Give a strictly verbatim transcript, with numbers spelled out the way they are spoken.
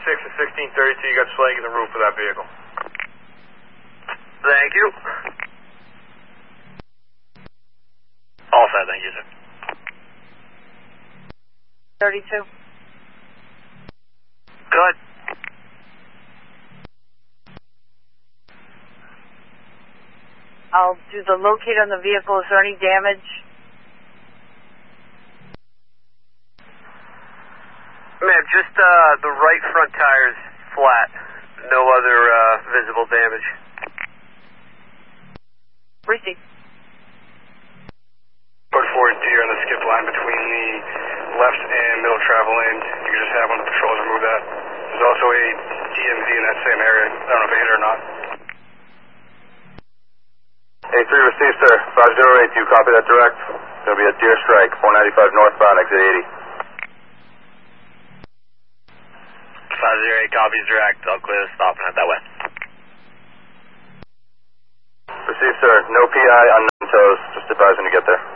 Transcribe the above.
six and sixteen thirty-two, you got slag in the roof of that vehicle. Thank you. All set, thank you, sir. thirty-two. Good. I'll do the locate on the vehicle. Is there any damage? Ma'am, just uh, the right front tire's flat. No other uh, visible damage. Receive. Code four D on the skip line between the left and middle travel lane. You can just have one of the patrols remove that. There's also a D M V in that same area. I don't know if they hit it or not. A three received, sir. five zero eight, do you copy that direct? It's going to be a deer strike, four ninety-five northbound, exit eighty. five zero eight copies direct. I'll clear the stop and head that way. Received, sir. No P I, unknown toes. Just advising to get there.